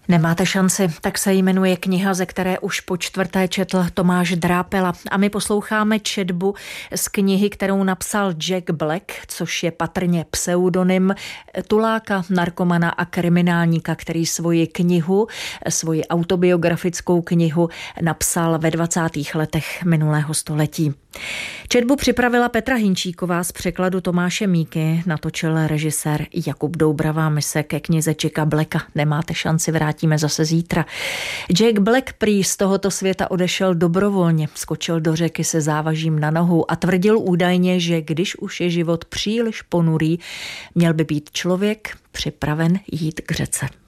Nemáte šanci, tak se jmenuje kniha, ze které už po čtvrté četl Tomáš Drápela. A my posloucháme četbu z knihy, kterou napsal Jack Black, což je patrně pseudonym tuláka, narkomana a kriminálníka, který svoji autobiografickou knihu napsal ve 20. letech minulého století. Četbu připravila Petra Hinčíková z překladu Tomáše Míky, natočil režisér Jakub Doubrava. My se ke knize Jacka Blacka Nemáte šanci vrátíme zase zítra. Jack Black prý z tohoto světa odešel dobrovolně, skočil do řeky se závažím na nohu a tvrdil údajně, že když už je život příliš ponurý, měl by být člověk připraven jít k řece.